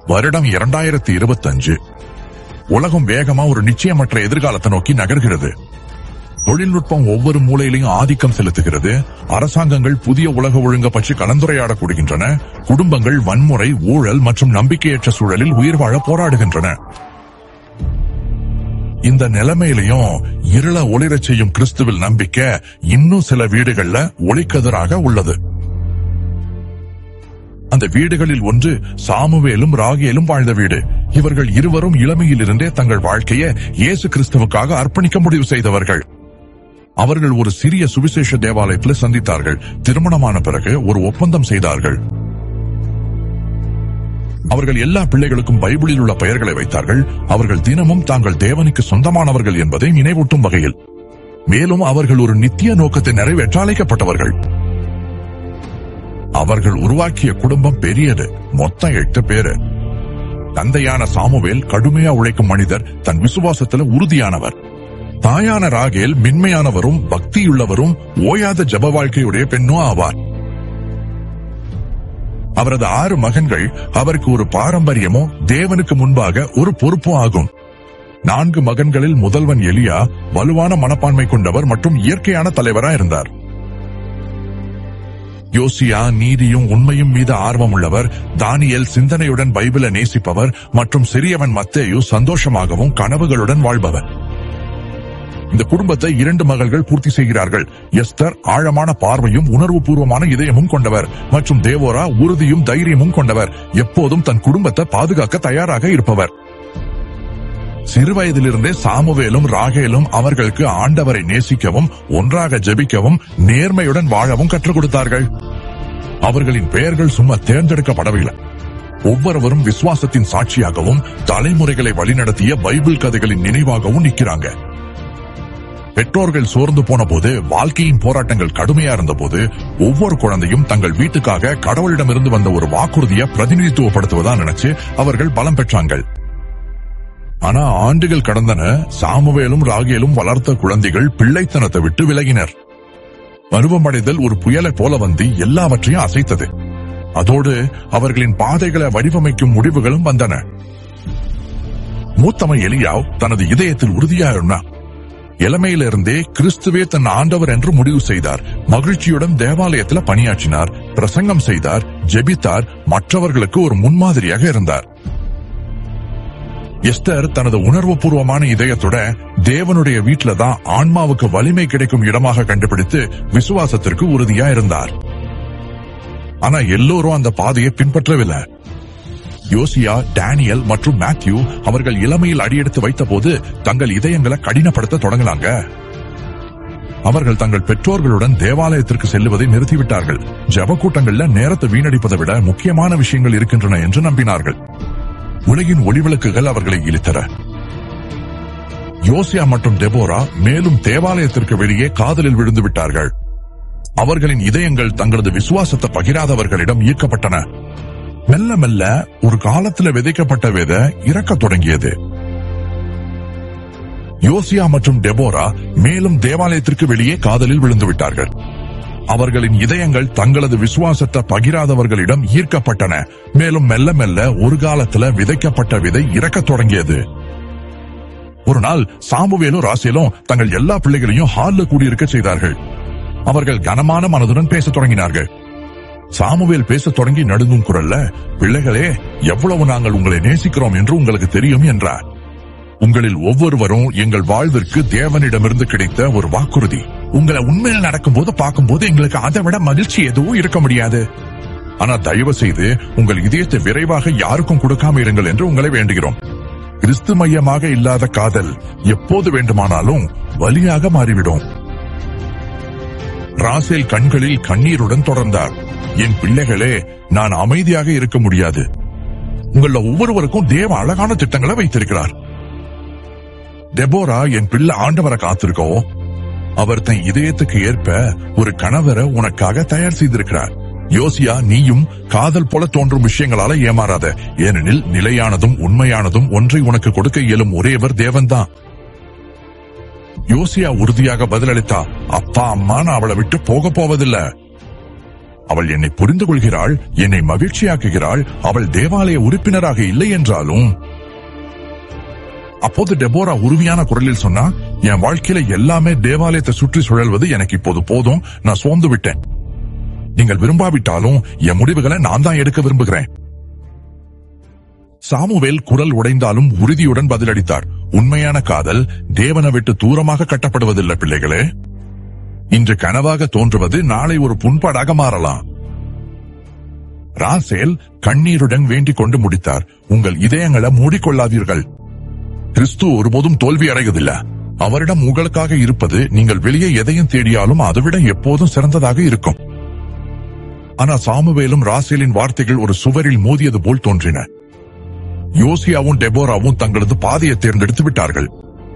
வருடம் 2025. உலகம் வேகமா ஒரு நிச்சயமற்ற எதிர்காலத்தை நோக்கி நகர்கிறது. தொழில்நுட்பம் ஒவ்வொரு மூலையிலையும் ஆதிக்கம் செலுத்துகிறது. அரசாங்கங்கள் புதிய உலக ஒழுங்க பற்றி கலந்துரையாடக்கூடுகின்றன. குடும்பங்கள் வன்முறை, ஊழல் மற்றும் நம்பிக்கையற்ற சூழலில் உயிர் வாழ போராடுகின்றன. இந்த நிலைமையிலையும் இருள ஒளிரச் செய்யும் கிறிஸ்துவில் நம்பிக்கை இன்னும் சில வீடுகள்ல ஒளிக்கதிராக உள்ளது. அந்த வீடுகளில் ஒன்று சாமுவேலும் ராகேலும் வாழ்ந்த வீடு. இவர்கள் இருவரும் இளமையிலிருந்தே தங்கள் வாழ்க்கையை இயேசு கிறிஸ்துவுக்காக அர்ப்பணிக்க முடிவு செய்தவர்கள். அவர்கள் ஒரு சிறிய சுவிசேஷ தேவாலயத்தில் சந்தித்தார்கள். திருமணமான பிறகு ஒரு ஒப்பந்தம் செய்தார்கள். அவர்கள் எல்லா பிள்ளைகளுக்கும் பைபிளில் உள்ள பெயர்களை வைத்தார்கள். அவர்கள் தினமும் தாங்கள் தேவனுக்கு சொந்தமானவர்கள் என்பதை நினைவூட்டும் வகையில். மேலும் அவர்கள் ஒரு நித்திய நோக்கத்தை நிறைவேற்ற அழைக்கப்பட்டவர்கள். அவர்கள் உருவாக்கிய குடும்பம் பெரியது. மொத்தம் 8 பேரு. தந்தையான சாமுவேல் கடுமையா உழைக்கும் மனிதர், தன் விசுவாசத்துல உறுதியானவர். தாயான ராகேல் மென்மையானவரும் பக்தியுள்ளவரும் ஓயாத ஜப வாழ்க்கையுடைய பெண்ணும் ஆவார். அவரது 6 மகன்கள் அவருக்கு ஒரு பாரம்பரியமோ தேவனுக்கு முன்பாக ஒரு பொறுப்பும் ஆகும். 4 மகன்களில் முதல்வன் எலியா வலுவான மனப்பான்மை கொண்டவர் மற்றும் இயற்கையான தலைவரா இருந்தார். யோசியா நீதியும் உண்மையும் மீது ஆர்வம் உள்ளவர். தானியேல் சிந்தனையுடன் பைபிளை நேசிப்பவர் மற்றும் சிறியவன் மத்தேயு சந்தோஷமாகவும் கனவுகளுடன் வாழ்பவர். இந்த குடும்பத்தை 2 மகள்கள் பூர்த்தி செய்கிறார்கள். எஸ்தர் ஆழமான பார்வையும் உணர்வு பூர்வமான இதயமும் கொண்டவர் மற்றும் தேவோரா உறுதியும் தைரியமும் கொண்டவர். எப்போதும் தன் குடும்பத்தை பாதுகாக்க தயாராக இருப்பவர். சிறுவயதிலிருந்தே சாமுவேலும் ராகேலும் அவர்களுக்கு ஆண்டவரை நேசிக்கவும் ஒன்றாக ஜெபிக்கவும் நேர்மையுடன் வாழவும் கற்றுக் கொடுத்தார்கள். அவர்களின் பெயர்கள் சும்மா தேர்ந்தெடுக்கப்படவில்லை. ஒவ்வொருவரும் விசுவாசத்தின் சாட்சியாகவும் தலைமுறைகளை வழிநடத்திய பைபிள் கதைகளின் நினைவாகவும் நிற்கிறாங்க. பெற்றோர்கள் சோர்ந்து போன போது, வாழ்க்கையின் போராட்டங்கள் கடுமையா இருந்த போது, ஒவ்வொரு குழந்தையும் தங்கள் வீட்டுக்காக கடவுளிடமிருந்து வந்த ஒரு வாக்குறுதியை பிரதிநிதித்துவப்படுத்துவதா நினைச்சு அவர்கள் பலம் பெற்றாங்க. ஆனா ஆண்டுகள் கடந்தன. சாமுவேலும் ராகேலும் வளர்த்த குழந்தைகள் பிள்ளைத்தனத்தை விட்டு விலகினர். பருவமடைதல் ஒரு புயலை போல வந்து எல்லாவற்றையும் அசைத்தது. அதோடு அவர்களின் பாதைகளை வடிவமைக்கும் முடிவுகளும் வந்தன. மூத்தவன் எலியாவ் தனது இதயத்தில் உறுதியாயிருந்தார். இளமையிலிருந்தே கிறிஸ்துவே தன் ஆண்டவர் என்று முடிவு செய்தார். மகிழ்ச்சியுடன் தேவாலயத்தில் பணியாற்றினார், பிரசங்கம் செய்தார், ஜெபித்தார், மற்றவர்களுக்கு ஒரு முன்மாதிரியாக இருந்தார். எஸ்தர் தனது உணர்வு பூர்வமான இதயத்தோட தேவனுடைய வீட்டில தான் ஆன்மாவுக்கு வலிமை கிடைக்கும் இடமாக கண்டுபிடித்து விசுவாசத்திற்கு உறுதியா இருந்தார். ஆனா எல்லோரும் அந்த பாதையை பின்பற்றவில்லை. யோசியா, டேனியல் மற்றும் மேத்யூ அவர்கள் இளமையில் அடியெடுத்து வைத்த போது தங்கள் இதயங்களை கடினப்படுத்த தொடங்கினாங்க. அவர்கள் தங்கள் பெற்றோர்களுடன் தேவாலயத்திற்கு செல்லுவதை நிறுத்திவிட்டார்கள். ஜப கூட்டங்கள்ல நேரத்தை வீணடிப்பதை விட முக்கியமான விஷயங்கள் இருக்கின்றன என்று நம்பினார்கள். உலகின் ஒளிவிளக்குகள் அவர்களை இழுத்தன. யோசியா மற்றும் டெபோரா மேலும் தேவாலயத்திற்கு வெளியே காதலில் விழுந்து விட்டார்கள். அவர்களின் இதயங்கள் தங்களது விசுவாசத்தை பகிராதவர்களிடம் ஈர்க்கப்பட்டன. மெல்ல மெல்ல ஒரு காலத்துல விதைக்கப்பட்ட விதை இறக்கத் தொடங்கியது. யோசியா மற்றும் டெபோரா மேலும் தேவாலயத்திற்கு வெளியே காதலில் விழுந்து விட்டார்கள். அவர்களின் இதயங்கள் தங்களது விசுவாசத்தை பகிராதவர்களிடம் ஈர்க்கப்பட்டன. மேலும் மெல்ல மெல்ல ஒரு காலத்துல விதைக்கப்பட்ட விதை இறக்கத் தொடங்கியது. ஒரு நாள் சாமுவேலும் ராசேலும் தங்கள் எல்லா பிள்ளைகளையும் ஹால்ல கூடியிருக்க செய்தார்கள். அவர்கள் கனமான மனதுடன் பேசத் தொடங்கினார்கள். சாமுவேல் பேசத் தொடங்கி நடுங்கும் குரல்ல, பிள்ளைகளே, எவ்வளவு நாங்கள் உங்களை நேசிக்கிறோம் என்று உங்களுக்கு தெரியும் என்றார். உங்களில் ஒவ்வொருவரும் எங்கள் வாழ்விற்கு தேவனிடமிருந்து கிடைத்த ஒரு வாக்குறுதி. உங்களை உண்மையில் நடக்கும்போது பார்க்கும்போது எங்களுக்கு அதை விட மகிழ்ச்சி எதுவும் இருக்க முடியாது. ஆனா தயவு செய்து உங்கள் இதயத்தை விரைவாக யாருக்கும் கொடுக்காம இருங்கள் என்று உங்களை வேண்டுகிறோம். கிறிஸ்து மையமாக இல்லாத காதல் எப்போது வேண்டுமானாலும் வலியாக மாறிவிடும். ராசேல் கண்களில் கண்ணீருடன் தொடர்ந்தார். என் பிள்ளைகளே, நான் அமைதியாக இருக்க முடியாது. உங்கள ஒவ்வொருவருக்கும் தேவ அழகான திட்டங்களை வைத்திருக்கிறார். டெபோரா, என் பிள்ளை ஆண்டவரை காத்திருக்கோ. அவர் தன் இதயத்துக்கு ஏற்ப ஒரு கணவரை உனக்காக தயார் செய்திருக்கிறார். யோசியா, நீயும் காதல் போல தோன்றும் விஷயங்களால ஏமாறாத. ஏனெனில் நிலையானதும் உண்மையானதும் ஒன்றை உனக்கு கொடுக்க இயலும் ஒரேவர் தேவன்தான். யோசியா உறுதியாக பதிலளித்தா, அப்பா அம்மா, நான் அவளை விட்டு போக போவதில்லை. அவள் என்னை புரிந்து கொள்கிறாள், என்னை மகிழ்ச்சியாக்குகிறாள். அவள் தேவாலய உறுப்பினராக இல்லை என்றாலும். அப்போது டெபோரா உறுதியான குரலில் சொன்னா, என் வாழ்க்கையில எல்லாமே தேவாலயத்தை சுற்றி சுழல்வது எனக்கு இப்போது போதும். நான் சோர்ந்து விட்டேன். நீங்கள் விரும்பாவிட்டாலும் என் முடிவுகளை நான் தான் எடுக்க விரும்புகிறேன். சாமுவேல் குரல் உடைந்தாலும் உறுதியுடன் பதிலளித்தார். உண்மையான காதல் தேவனை விட்டு தூரமாக கட்டப்படுவதில்லை பிள்ளைகளே. இன்று கனவாக தோன்றுவது நாளை ஒரு புண்பாடாக மாறலாம். ராசேல் கண்ணீருடன் வேண்டிக் கொண்டு முடித்தார். உங்கள் இதயங்களை மூடிக்கொள்ளாதீர்கள். கிறிஸ்து ஒருபோதும் தோல்வி அடைவதில்லை. அவரிடம் உங்களுக்காக இருப்பது நீங்கள் வெளியே எதையும் தேடியாலும் அதைவிட எப்போதும் சிறந்ததாக இருக்கும். ஆனா சாமுவேலும் ராசேலின் வார்த்தைகள் ஒரு சுவரில் மோதியது போல் தோன்றின. யோசியாவும் டெபோராவும் தங்களது பாதையை தேர்ந்தெடுத்து விட்டார்கள்.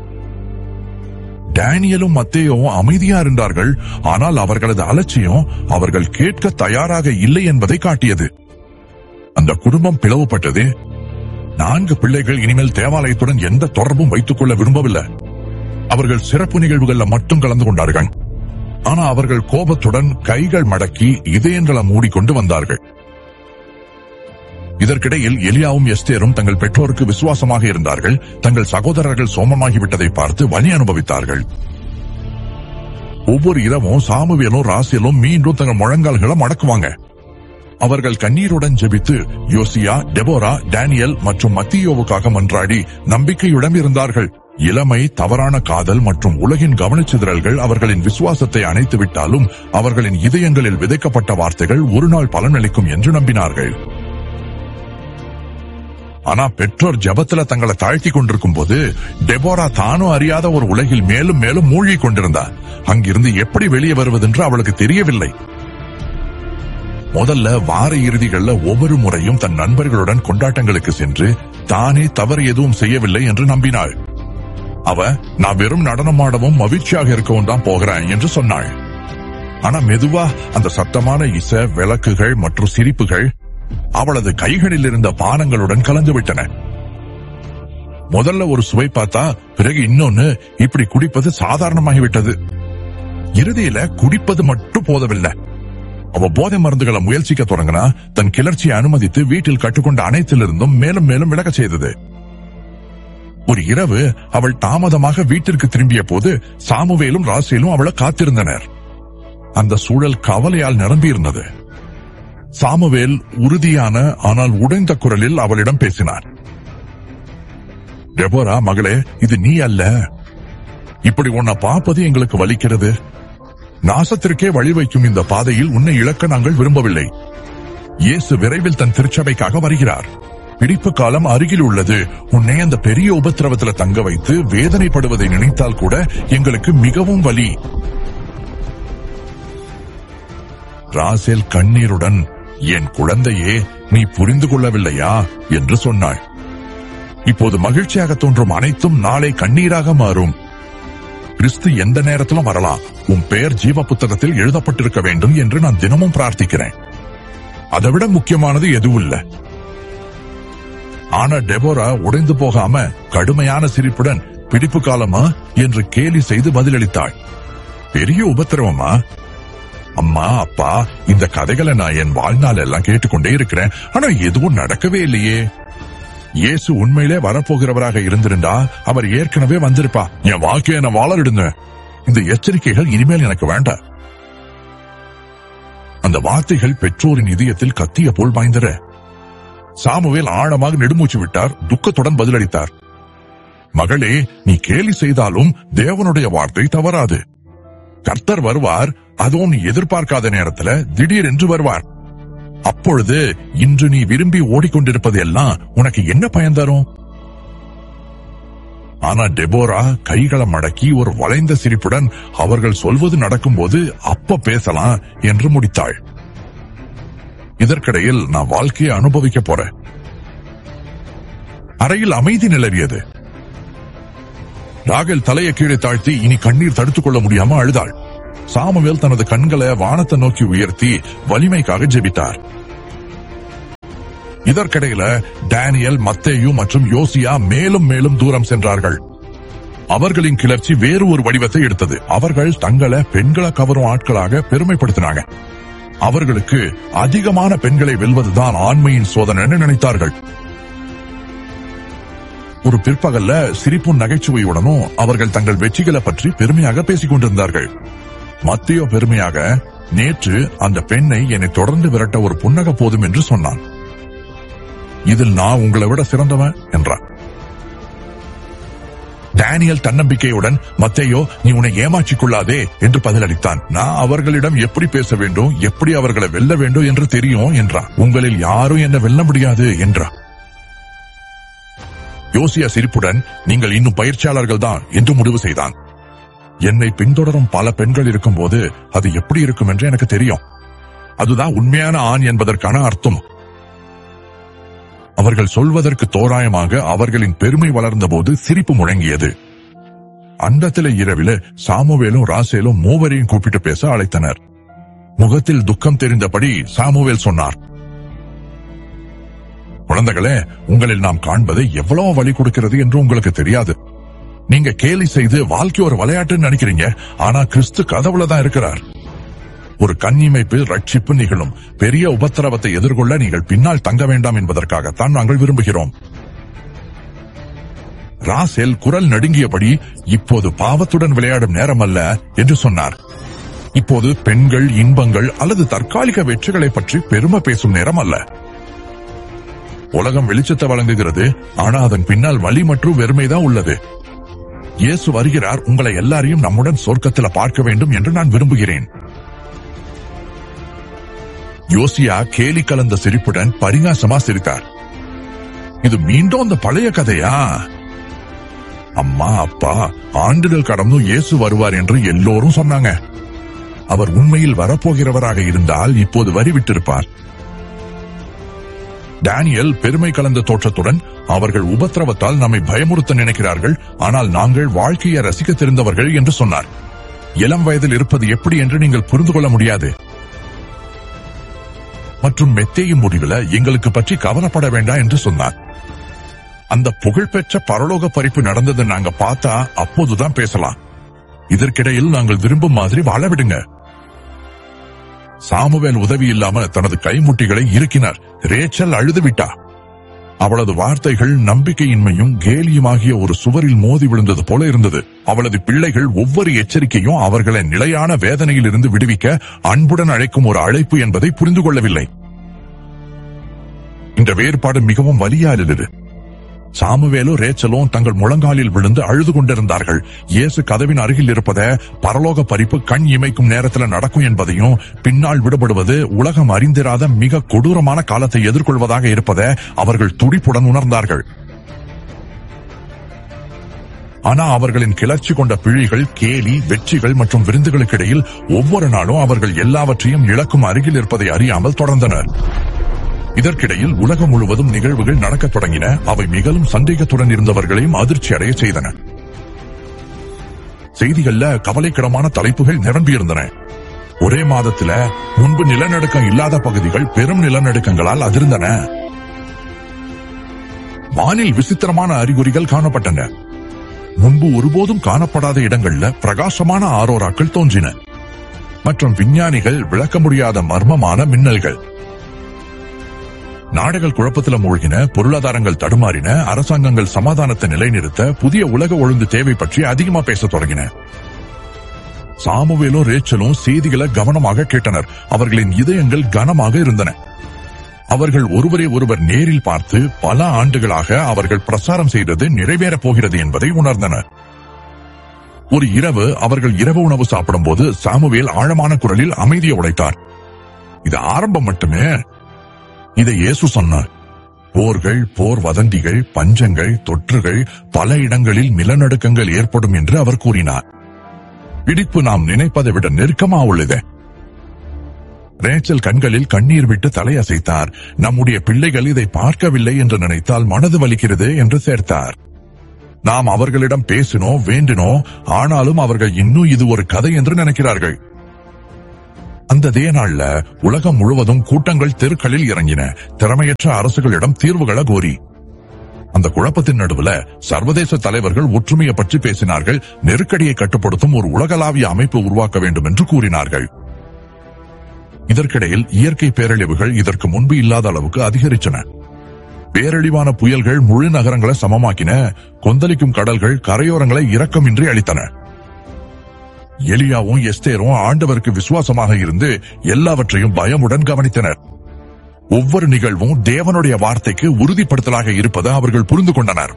டேனியலும் மத்தேயும் அமைதியா இருந்தார்கள். ஆனால் அவர்களது அலட்சியம் அவர்கள் கேட்க தயாராக இல்லை என்பதை காட்டியது. அந்த குடும்பம் பிளவுபட்டது. 4 பிள்ளைகள் இனிமேல் தேவாலயத்துடன் எந்த தொடர்பும் வைத்துக் கொள்ள விரும்பவில்லை. அவர்கள் சிறப்பு நிகழ்வுகள்ல மட்டும் கலந்து கொண்டார்கள். ஆனா அவர்கள் கோபத்துடன் கைகள் மடக்கி இதயங்களை மூடிக்கொண்டு வந்தார்கள். இதற்கிடையில் எலியாவும் எஸ்தேரும் தங்கள் பெற்றோருக்கு விசுவாசமாக இருந்தார்கள். தங்கள் சகோதரர்கள் சோமமாகிவிட்டதை பார்த்து வலி அனுபவித்தார்கள். ஒவ்வொரு இரவும் சாமுவேலும் ராசேலும் மீண்டும் தங்கள் முழங்கால்களை மடக்குவாங்க. அவர்கள் கண்ணீருடன் ஜெபித்து யோசியா, டெபோரா, டேனியல் மற்றும் மத்தியோவுக்காக மன்றாடி நம்பிக்கையுடன் இருந்தார்கள். இளமை, தவறான காதல் மற்றும் உலகின் கவனச்சிதறல்கள் அவர்களின் விசுவாசத்தை அணைத்து விட்டாலும் அவர்களின் இதயங்களில் விதைக்கப்பட்ட வார்த்தைகள் ஒரு நாள் பலனளிக்கும் என்று நம்பினார்கள். ஆனா பெற்றோர் ஜபத்துல தங்களை தாழ்த்தி கொண்டிருக்கும் போது டெபோரா தானும் அறியாத ஒரு உலகில் மேலும் மேலும் மூழ்கிக் கொண்டிருந்தார். அங்கிருந்து எப்படி வெளியே வருவதென்று அவளுக்கு தெரியவில்லை. முதல்ல வார இறுதிகள்ல ஒவ்வொரு முறையும் தன் நண்பர்களுடன் கொண்டாட்டங்களுக்கு சென்று தானே தவறு எதுவும் செய்யவில்லை என்று நம்பினாள். அவ நான் வெறும் நடனமாடவும் மகிழ்ச்சியாக இருக்கவும் தான் போகிறேன் என்று சொன்னாள். ஆனா மெதுவா அந்த சத்தமான இசை, விளக்குகள் மற்றும் சிரிப்புகள் அவளது கைகளில் இருந்த பானங்களுடன் கலந்துவிட்டன. முதல்ல ஒரு சுவை பார்த்தா பிறகு இன்னொன்னு. இப்படி குடிப்பது சாதாரணமாகிவிட்டது. இறுதியில குடிப்பது மட்டும் போதவில்லை. அவ போதை மருந்துகளை முயற்சிக்க தொடங்கினா தன் கிளர்ச்சியை அனுமதித்து வீட்டில் கட்டுக்கொண்ட அனைத்திலிருந்தும் மேலும் மேலும் விலக செய்தது. ஒரு இரவு அவள் தாமதமாக வீட்டிற்கு திரும்பிய போது சாமுவேலும் ராசேலும் அவளை காத்திருந்தனர். அந்த சூழல் கவலையால் நிரம்பியிருந்தது. சாமுவேல் உறுதியான ஆனால் உடைந்த குரலில் அவளிடம் பேசினார். டெபோரா மகளே, இது நீ அல்ல. இப்படி உன்னை பார்ப்பது எங்களுக்கு வலிக்கிறது. நாசத்திற்கே வழி வைக்கும் இந்த பாதையில் உன்னை இழக்க நாங்கள் விரும்பவில்லை. இயேசு விரைவில் தன் திருச்சபைக்காக வருகிறார். பிடிப்பு காலம் அருகில் உள்ளது. உன்னை அந்த பெரிய உபத்திரவத்துல தங்க வைத்து வேதனைப்படுவதை நினைத்தால் கூட எங்களுக்கு மிகவும் வலி. ராசேல் கண்ணீருடன், என் குழந்தையே, நீ புரிந்து கொள்ளவில்லையா என்று சொன்னாள். இப்போது மகிழ்ச்சியாக தோன்றும் அனைத்தும் நாளை கண்ணீராக மாறும். கிறிஸ்து எந்த நேரத்திலும் வரலாம். உன் பெயர் ஜீவ புத்தகத்தில் எழுதப்பட்டிருக்க வேண்டும் என்று நான் தினமும் பிரார்த்திக்கிறேன். அதைவிட முக்கியமானது எதுவும் இல்லை. ஆனா டெபோரா உடைந்து போகாம கடுமையான சிரிப்புடன், பிடிப்பு காலமா என்று கேலி செய்து பதிலளித்தாள். பெரிய உபத்திரவமா? அம்மா, அப்பா, இந்த கதைகளை நான் என் வாழ்நாள் எல்லாம் கேட்டுக்கொண்டே இருக்கிறேன். ஆனா எதுவும் நடக்கவே இல்லையே. இயேசு உண்மையிலே வரப்போகிறவராக இருந்திருந்தா அவர் ஏற்கனவே வந்திருப்பா. என் வாழ்க்கையை நான் வாழறிடுங்க. இந்த எச்சரிக்கைகள் இனிமேல் எனக்கு வேண்டாம். அந்த வார்த்தைகள் பெற்றோரின் இதயத்தில் கத்திய போல் பாய்ந்தன. சாமுவேல் ஆழமாக நெடுமூச்சு விட்டார். துக்கத்துடன் பதிலளித்தார். மகளே, நீ கேலி செய்தாலும் தேவனுடைய வார்த்தை தவறாது. கர்த்தர் வருவார். அதுவும் நீ எதிர்பார்க்காத நேரத்துல திடீரென்று வருவார். அப்பொழுது இன்று நீ விரும்பி ஓடிக்கொண்டிருப்பது எல்லாம் உனக்கு என்ன பயன் தரும்? ஆனா டெபோரா கைகளை மடக்கி ஒரு வளைந்த சிரிப்புடன், அவர்கள் சொல்வது நடக்கும்போது அப்ப பேசலாம் என்று முடித்தாள். இதற்கிடையில் நான் வாழ்க்கையை அனுபவிக்க போறேன். அறையில் அமைதி நிலவியது. ராகேல் தலையை கீழே தாழ்த்தி இனி கண்ணீர் தடுத்துக் கொள்ள முடியாம அழுதாள். சாமுவேல் தனது கண்களை வானத்தை நோக்கி உயர்த்தி வலிமைக்காக ஜெபித்தார். இதற்கிடையில டேனியல், மத்தேயு மற்றும் யோசியா மேலும் மேலும் தூரம் சென்றார்கள். அவர்களின் கிளர்ச்சி வேறு ஒரு வடிவத்தை எடுத்தது. அவர்கள் தங்களை பெண்களை கவரும் ஆட்களாக பெருமைப்படுத்தினாங்க. அவர்களுக்கு அதிகமான பெண்களை வெல்வதுதான் ஆண்மையின் சோதனை நினைத்தார்கள். ஒரு பிற்பகல்ல சிரிப்பும் நகைச்சுவையுடனும் அவர்கள் தங்கள் வெற்றிகளை பற்றி பெருமையாக பேசிக் கொண்டிருந்தார்கள். மத்தேயு பெருமையாக, நேற்று அந்த பெண்ணை என்னை தொடர்ந்து விரட்ட ஒரு புன்னகை போதும் என்று சொன்னான். இதில் நான் உங்களை விட சிறந்தவன் என்றான். டேனியல் தன்னம்பிக்கையுடன், மத்தேயு, நீ உன்னை ஏமாற்றிக் கொள்ளாதே என்று பதிலளித்தான். நான் அவர்களிடம் எப்படி பேச வேண்டும், எப்படி அவர்களை வெல்ல வேண்டும் என்று தெரியும் என்றான். உங்களில் யாரும் என்ன வெல்ல முடியாது என்றான். யோசியா சிரிப்புடன், நீங்கள் இன்னும் பயிற்சியாளர்கள் தான் என்று முடிவு செய்தான். என்னை பின்தொடரும் பல பெண்கள் இருக்கும்போது அது எப்படி இருக்கும் என்று எனக்கு தெரியும். அதுதான் உண்மையான ஆண் என்பதற்கான அர்த்தம். அவர்கள் சொல்வதற்கு தோராயமாக அவர்களின் பெருமை வளர்ந்த போது சிரிப்பு முழங்கியது. அந்தத்தில இரவில சாமுவேலும் ராசேலும் மூவரையும் கூப்பிட்டு பேச அழைத்தனர். முகத்தில் துக்கம் தெரிந்தபடி சாமுவேல் சொன்னார், குழந்தைகளே, உங்களில் நாம் காண்பது எவ்வளவு வழி கொடுக்கிறது என்று உங்களுக்கு தெரியாது. நீங்க கேலி செய்து வாழ்க்கை ஒரு விளையாட்டுன்னு நினைக்கிறீங்க. ஆனா கிறிஸ்து கதவுலதான் இருக்கிறார். ஒரு கண்ணிமைப்பு ரட்சிப்பு நிகழும். பெரிய உபத்திரவத்தை எதிர்கொள்ள நீங்கள் பின்னால் தங்க வேண்டாம் என்பதற்காகத்தான் நாங்கள் விரும்புகிறோம். ராசேல் குரல் நடுங்கியபடி, இப்போது பாவத்துடன் விளையாடும் நேரம் அல்ல என்று சொன்னார். இப்போது பெண்கள், இன்பங்கள் அல்லது தற்காலிக வெற்றிகளை பற்றி பெருமை பேசும் நேரம் அல்ல. உலகம் வெளிச்சத்தை வழங்குகிறது, ஆனா அதன் பின்னால் வலி மற்றும் வெறுமைதான் உள்ளது. இயேசு வருகிறார். உங்களை எல்லாரையும் நம்முடன் சொர்க்கத்தில் பார்க்க வேண்டும் என்று நான் விரும்புகிறேன். யோசியா கேலி கலந்த சிரிப்புடன் பரிகாசமா சிரித்தார். இது மீண்டும் அந்த பழைய கதையா? அம்மா அப்பா, ஆண்டுகள் கடந்தும் இயேசு வருவார் என்று எல்லோரும் சொன்னாங்க. அவர் உண்மையில் வரப்போகிறவராக இருந்தால் இப்போது வரிவிட்டிருப்பார். டேனியல் பெருமை கலந்த தோற்றத்துடன், அவர்கள் உபத்திரவத்தால் நம்மை பயமுறுத்த நினைக்கிறார்கள், ஆனால் நாங்கள் வாழ்க்கையை ரசிக்க தெரிந்தவர்கள் என்று சொன்னார். இளம் வயதில் இருப்பது எப்படி என்று நீங்கள் புரிந்து கொள்ள முடியாது. மற்றும் மெத்தேயின் முடிவில் எங்களுக்கு பற்றி கவலைப்பட வேண்டாம் என்று சொன்னார். அந்த புகழ்பெற்ற பரலோக பறிப்பு நடந்ததை நாங்க பார்த்தா அப்போதுதான் பேசலாம். இதற்கிடையில் நாங்கள் விரும்பும் மாதிரி வாழ விடுங்க. சாமுவேல் உதவி இல்லாம தனது கைமுட்டிகளை இறுக்கினார். ரேச்சல் அழுது விட்டா. அவளது வார்த்தைகள் நம்பிக்கையின்மையும் கேலியுமாகிய ஒரு சுவரில் மோதி விழுந்தது போல இருந்தது. அவளது பிள்ளைகள் ஒவ்வொரு எச்சரிக்கையும் அவர்களை நிலையான வேதனையில் இருந்து விடுவிக்க அன்புடன் அழைக்கும் ஒரு அழைப்பு என்பதை புரிந்து கொள்ளவில்லை. இந்த வேறுபாடு மிகவும் வலியானது. சாமுவேலும் ரேச்சலும் தங்கள் முழங்காலில் விழுந்து அழுது கொண்டிருந்தார்கள். இயேசு கதவின் அருகில் இருப்பத, பரலோக பறிப்பு கண் இமைக்கும் நேரத்தில் நடக்கும் என்பதையும், பின்னால் விடுபடுவது உலகம் அறிந்திராத மிக கொடூரமான காலத்தை எதிர்கொள்வதாக இருப்பதை அவர்கள் துடிப்புடன் உணர்ந்தார்கள். ஆனா அவர்களின் கிளர்ச்சி கொண்ட பிழைகள், கேலி, வெற்றிகள் மற்றும் விருந்துகளுக்கு இடையில் ஒவ்வொரு நாளும் அவர்கள் எல்லாவற்றையும் இழக்கும் அருகில் இருப்பதை அறியாமல் தொடர்ந்தனர். இதற்கிடையில் உலகம் முழுவதும் நிகழ்வுகள் நடக்கத் தொடங்கின. அவை மிகவும் சந்தேகத்துடன் இருந்தவர்களையும் அதிர்ச்சி அடைய செய்தன. செய்திகள்ல கவலைக்கிடமான தலைப்புகள் நிரம்பியிருந்தன. ஒரே மாதத்துல முன்பு நிலநடுக்கம் இல்லாத பகுதிகள் பெரும் நிலநடுக்கங்களால் அதிர்ந்தன. வானில் விசித்திரமான அறிகுறிகள் காணப்பட்டன. முன்பு ஒருபோதும் காணப்படாத இடங்கள்ல பிரகாசமான ஆரோராக்கள் தோன்றின. மற்றும் விஞ்ஞானிகள் விளக்க முடியாத மர்மமான மின்னல்கள். நாடுகள் குழப்பத்தில் மூழ்கின, பொருளாதாரங்கள் தடுமாறின, அரசாங்கங்கள் சமாதானத்தை நிலைநிறுத்த புதிய உலக ஒழுங்கு தேவை பற்றி அதிகமா பேச தொடங்கின. சாமுவேலும் ரேச்சலும் செய்திகளை கவனமாக கேட்டனர். அவர்களின் இதயங்கள் கனமாக இருந்தன. அவர்கள் ஒருவரை ஒருவர் நேரில் பார்த்து பல ஆண்டுகளாக அவர்கள் பிரசாரம் செய்தது நிறைவேறப் போகிறது என்பதை உணர்ந்தனர். ஒரு இரவு அவர்கள் இரவு உணவு சாப்பிடும் போது சாமுவேல் ஆழமான குரலில் அமைதியை உடைத்தார். இது ஆரம்பம் மட்டுமே. இதை இயேசு சொன்னார். போர்கள், போர் வதந்திகள், பஞ்சங்கள், தொற்றுகள், பல இடங்களில் நிலநடுக்கங்கள் ஏற்படும் என்று அவர் கூறினார். பிடிப்பு நாம் நினைப்பதை விட நெருக்கமா உள்ளது. ரேச்சல் கண்களில் கண்ணீர் விட்டு தலையசைத்தார். நம்முடைய பிள்ளைகள் இதை பார்க்கவில்லை என்று நினைத்தால் மனது வலிக்கிறது என்று சேர்த்தார். நாம் அவர்களிடம் பேசினோம், வேண்டினோம், ஆனாலும் அவர்கள் இன்னும் இது ஒரு கதை என்று நினைக்கிறார்கள். அந்த அதே நாள்ல உலகம் முழுவதும் கூட்டங்கள் தெருக்களில் இறங்கின, திறமையற்ற அரசுகளிடம் தீர்வுகளை கோரி. அந்த குழப்பத்தின் நடுவுல சர்வதேச தலைவர்கள் ஒற்றுமையை பற்றி பேசினார்கள். நெருக்கடியை கட்டுப்படுத்தும் ஒரு உலகளாவிய அமைப்பு உருவாக்க வேண்டும் என்று கூறினார்கள். இதற்கிடையில் இயற்கை பேரழிவுகள் இதற்கு முன்பு இல்லாத அளவுக்கு அதிகரிச்சன. பேரழிவான புயல்கள் முழு நகரங்களை சமமாக்கின. கொந்தளிக்கும் கடல்கள் கரையோரங்களை இரக்கமின்றி அழித்தன. எலியாவும் எஸ்தேரும் ஆண்டவருக்கு விசுவாசமாக இருந்து எல்லாவற்றையும் பயமுடன் கவனித்தனர். ஒவ்வொரு நிகழ்வும் தேவனுடைய வார்த்தைக்கு உறுதிப்படுத்தலாக இருப்பதை அவர்கள் புரிந்து கொண்டனர்.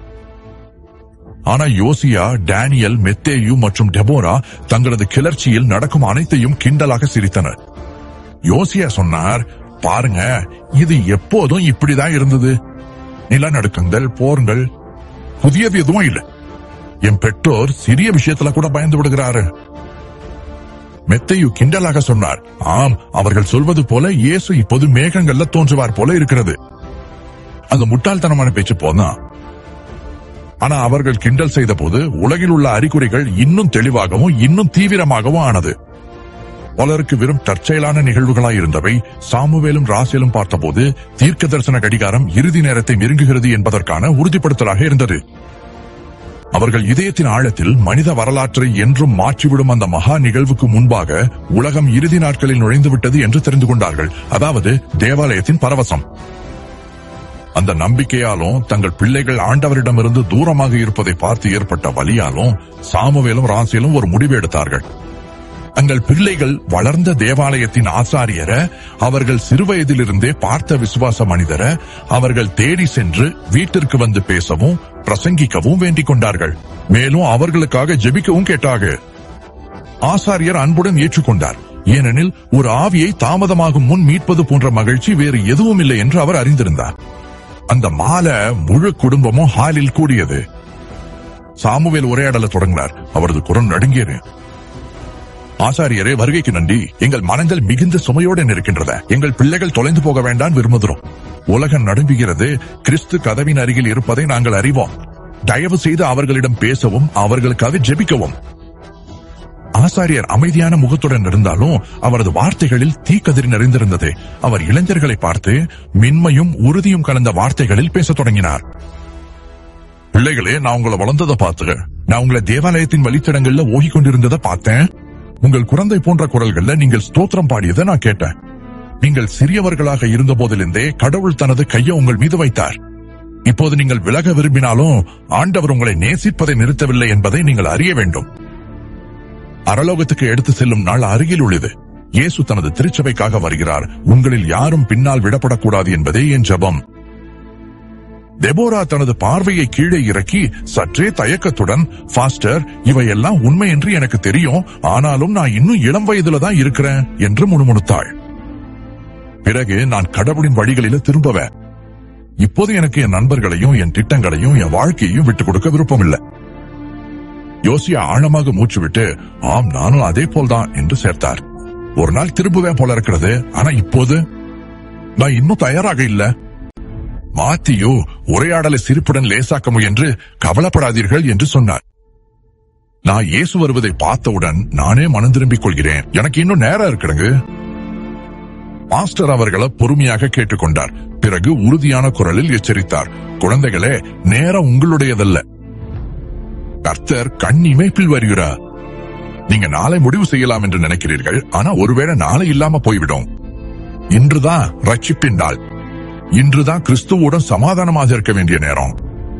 ஆனா யோசியா, டேனியல், மெத்தேயு மற்றும் டெபோரா தங்களது கிளர்ச்சியில் நடக்கும் அனைத்தையும் கிண்டலாக சிரித்தனர். யோசியா சொன்னார், பாருங்க, இது எப்போதும் இப்படிதான் இருந்தது. நிலநடுக்கங்கள், போர்கள், புதியது எதுவும் இல்லை. என் பெற்றோர் சிறிய விஷயத்துல கூட பயந்து விடுகிறாரு. மெத்தேயு கிண்டலாக சொன்னார், ஆம், அவர்கள் சொல்வது போல இயேசு இப்போது மேகங்கள்ல தோன்றுவார் போல இருக்கிறது. அது முட்டாள்தனமான பேச்சு போனா. ஆனா அவர்கள் கிண்டல் செய்த போது உலகில் உள்ள அறிகுறிகள் இன்னும் தெளிவாகவும் இன்னும் தீவிரமாகவும் ஆனது. பலருக்கு வெறும் தற்செயலான நிகழ்வுகளாய் இருந்தவை. சாமுவேலும் ராசேலும் பார்த்தபோது தீர்க்க தரிசன கடிகாரம் இறுதி நேரத்தை நெருங்குகிறது என்பதற்கான உறுதிப்படுத்தலாக இருந்தது. அவர்கள் இதயத்தின் ஆழத்தில் மனித வரலாற்றை என்றும் மாற்றிவிடும் அந்த மகா நிகழ்வுக்கு முன்பாக உலகம் இறுதி நாட்களில் நுழைந்துவிட்டது என்று தெரிந்து கொண்டார்கள். அதாவது தேவாலயத்தின் பரவசம். அந்த நம்பிக்கையாலும் தங்கள் பிள்ளைகள் ஆண்டவரிடமிருந்து தூரமாக இருப்பதை பார்த்து ஏற்பட்ட வலியாலும் சாமுவேலும் ராசேலும் ஒரு முடிவு எடுத்தார்கள். தங்கள் பிள்ளைகள் வளர்ந்த தேவாலயத்தின் ஆசாரியரை, அவர்கள் சிறுவயதிலிருந்தே பார்த்த விசுவாச மனிதரை அவர்கள் தேடி சென்று வீட்டிற்கு வந்து பேசவும் பிரசங்கிக்கவும் வேண்டிக் கொண்டார்கள். மேலும் அவர்களுக்காக ஜெபிக்கவும் கேட்டார்கள். ஆசாரியர் அன்புடன் ஏற்றுக்கொண்டார். ஏனெனில் ஒரு ஆவியை தாமதமாகும் முன் மீட்பது போன்ற மகிழ்ச்சி வேறு எதுவும் இல்லை என்று அவர் அறிந்திருந்தார். அந்த மாலை முழு குடும்பமும் ஹாலில் கூடியது. சாமுவேல் உரையாடல தொடங்கினார். அவரது குரல் நடுங்கியது. ஆசாரியரே, வருகைக்கு நன்றி. எங்கள் மனங்கள் மிகுந்த சுமையோடு இருக்கின்றன. எங்கள் பிள்ளைகள் தொலைந்து போக வேண்டாம் விரும்புகிறோம். உலகம் நடுங்குகிறது. கிறிஸ்து கதவின் அருகில் இருப்பதை நாங்கள் அறிவோம். தயவு செய்து அவர்களிடம் பேசவும் அவர்களுக்காக ஜெபிக்கவும். ஆசாரியர் அமைதியான முகத்துடன் இருந்தாலும் அவரது வார்த்தைகளில் தீக்கதிரி நிறைந்திருந்தது. அவர் இளைஞர்களை பார்த்து மென்மையும் உறுதியும் கலந்த வார்த்தைகளில் பேசத் தொடங்கினார். பிள்ளைகளே, நான் உங்களை வளர்ந்ததை பார்த்து, நான் உங்களை தேவாலயத்தின் வழித்தடங்கள்ல ஓகிக் கொண்டிருந்ததை பார்த்தேன். உங்கள் குழந்தை போன்ற குரல்கள்ல நீங்கள் ஸ்தோத்திரம் பாடியதை நான் கேட்டேன். நீங்கள் சிறியவர்களாக இருந்த போதிலிருந்தே கடவுள் தனது கையை உங்கள் மீது வைத்தார். இப்போது நீங்கள் விலக விரும்பினாலும் ஆண்டவர் உங்களை நேசிப்பதை நிறுத்தவில்லை என்பதை நீங்கள் அறிய வேண்டும். அரலோகத்துக்கு எடுத்து செல்லும் நாள் அருகில் உள்ளது. இயேசு தனது திருச்சபைக்காக வருகிறார். உங்களில் யாரும் பின்னால் விடப்படக்கூடாது என்பதே என் ஜெபம். தெபோரா தனது பார்வையை கீழே இறக்கி சற்றே தயக்கத்துடன், பாஸ்டர், இவையெல்லாம் உண்மை என்று எனக்கு தெரியும். ஆனாலும் நான் இன்னும் இளம் வயதுல தான் இருக்கிறேன் என்று முணுமுணுத்தாள். பிறகு நான் கடவுளின் வழிகளில திரும்புவேன். இப்போது எனக்கு என் நண்பர்களையும் என் திட்டங்களையும் என் வாழ்க்கையையும் விட்டுக் கொடுக்க விருப்பமில்லை. யோசியா ஆழமாக மூச்சு விட்டு, ஆம், நானும் அதே போல்தான் என்று சேர்த்தார். ஒரு நாள் திரும்புவேன் போல இருக்கிறது. ஆனா இப்போது நான் இன்னும் தயாராக இல்ல. மாத்தியோ உரையாடலை சிரிப்புடன் லேசாக்க முயன்று, கவலைப்படாதீர்கள் என்று சொன்னார். நான் இயேசு வருவதை பார்த்தவுடன் நானே மனம் திரும்பிக் கொள்கிறேன். எனக்கு இன்னும் நேரம் இருக்குங்க. மாஸ்டர் அவர்களை பொறுமையாக கேட்டுக்கொண்டார். பிறகு உறுதியான குரலில் எச்சரித்தார். குழந்தைகளே, நேரம் உங்களுடையதல்ல. கர்த்தர் கண் இமைப்பில் வருகிறார். நீங்க நாளை முடிவு செய்யலாம் என்று நினைக்கிறீர்கள். ஆனா ஒருவேளை நாளை இல்லாம போய்விடும். இன்றுதான் ரட்சிப்பின் நாள். இன்றுதான் கிறிஸ்துவுடன் சமாதானமாக இருக்க வேண்டிய நேரம்.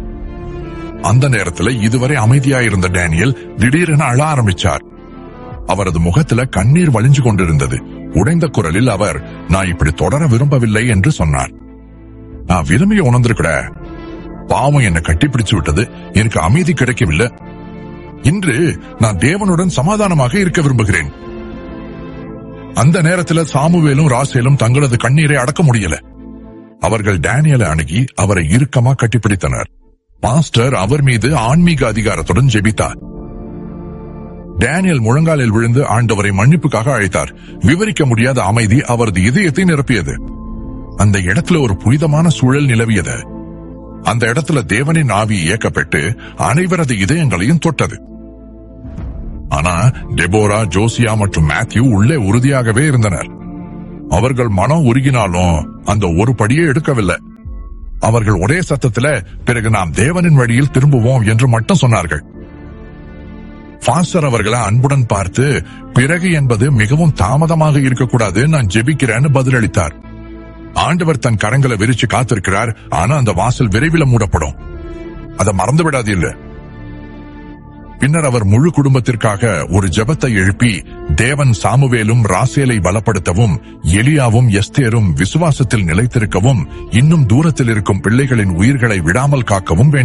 அந்த நேரத்தில் இதுவரை அமைதியாயிருந்த டேனியல் திடீரென அழ ஆரம்பிச்சார். அவரது முகத்துல கண்ணீர் வழிஞ்சு கொண்டிருந்தது. உடைந்த குரலில் அவர், நான் இப்படி தொடர விரும்பவில்லை என்று சொன்னார். நான் விரும்பிய உணர்ந்திருக்கிற பாவம் என்னை கட்டிப்பிடிச்சு விட்டது. எனக்கு அமைதி கிடைக்கவில்லை. இன்று நான் தேவனுடன் சமாதானமாக இருக்க விரும்புகிறேன். அந்த நேரத்தில் சாமுவேலும் ராசேலும் தங்களது கண்ணீரை அடக்க முடியல. அவர்கள் டேனியலை அணுகி அவரை இறுக்கமா கட்டிப்பிடித்தனர். மாஸ்டர் அவர் மீது ஆன்மீக அதிகாரத்துடன் ஜெபித்தார். டேனியல் முழங்காலில் விழுந்து ஆண்டவரை மன்னிப்புக்காக அழைத்தார். விவரிக்க முடியாத அமைதி அவரது இதயத்தை நிரப்பியது. அந்த இடத்துல ஒரு புனிதமான சூழல் நிலவியது. அந்த இடத்துல தேவனின் ஆவி இயக்கப்பட்டு அனைவரது இதயங்களையும் தொட்டது. ஆனா டெபோரா, ஜோசியா மற்றும் மேத்யூ உள்ளே உறுதியாகவே இருந்தனர். அவர்கள் மனம் உருகினாலும் அந்த ஒரு படியே எடுக்கவில்லை. அவர்கள் ஒரே சத்தத்துல, பிறகு நாம் தேவனின் வழியில் திரும்புவோம் என்று மட்டும் சொன்னார்கள். பாஸ்டர் அவர்களை அன்புடன் பார்த்து, பிறகு என்பது மிகவும் தாமதமாக இருக்கக்கூடாது, நான் ஜெபிக்கிறேன்னு பதிலளித்தார். ஆண்டவர் தன் கரங்களை விரிச்சு காத்திருக்கிறார். ஆனா அந்த வாசல் விரைவில் மூடப்படும். அதை மறந்து விடாது இல்ல. பின்னர் அவர் முழு குடும்பத்திற்காக ஒரு ஜெபத்தை எழுப்பி, தேவன் சாமுவேலும் ராசேலை பலப்படுத்தவும், எலியாவும் எஸ்தேரும் விசுவாசத்தில் நிலைத்திருக்கவும், இன்னும் தூரத்தில் இருக்கும் பிள்ளைகளின் உயிர்களை விடாமல் காக்கவும் வேண்டும்.